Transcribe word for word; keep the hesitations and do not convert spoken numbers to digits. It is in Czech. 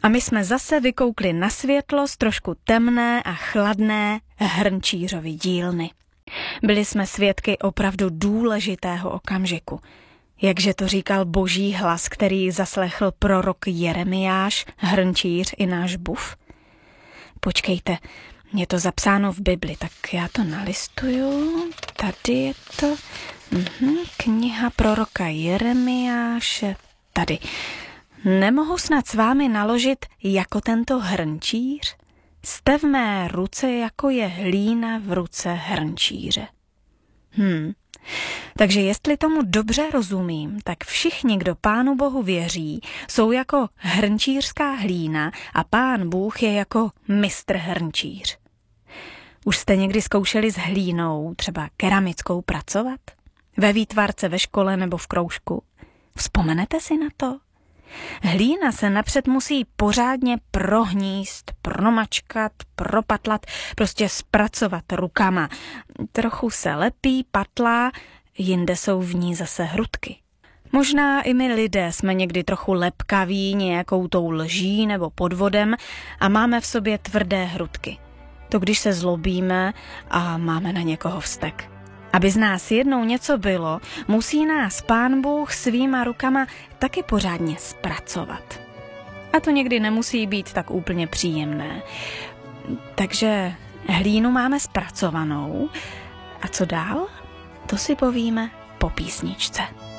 A my jsme zase vykoukli na světlo z trošku temné a chladné Hrnčířovy dílny. Byli jsme svědky opravdu důležitého okamžiku. Jakže to říkal boží hlas, který zaslechl prorok Jeremiáš, hrnčíř i náš buf? Počkejte, je to zapsáno v Bibli, tak já to nalistuju. Tady je to mhm, kniha proroka Jeremiáše. Tady. Nemohu snad s vámi naložit jako tento hrnčíř? Jste v mé ruce, jako je hlína v ruce hrnčíře. Hm. Takže jestli tomu dobře rozumím, tak všichni, kdo Pánu Bohu věří, jsou jako hrnčířská hlína a Pán Bůh je jako mistr hrnčíř. Už jste někdy zkoušeli s hlínou, třeba keramickou, pracovat? Ve výtvarce, ve škole nebo v kroužku? Vzpomenete si na to? Hlína se napřed musí pořádně prohníst, promačkat, propatlat, prostě zpracovat rukama. Trochu se lepí, patlá, jinde jsou v ní zase hrudky. Možná i my lidé jsme někdy trochu lepkaví nějakou tou lží nebo podvodem a máme v sobě tvrdé hrudky. To když se zlobíme a máme na někoho vztek. Aby z nás jednou něco bylo, musí nás Pán Bůh svýma rukama taky pořádně zpracovat. A to někdy nemusí být tak úplně příjemné. Takže hlínu máme zpracovanou. A co dál? To si povíme po písničce.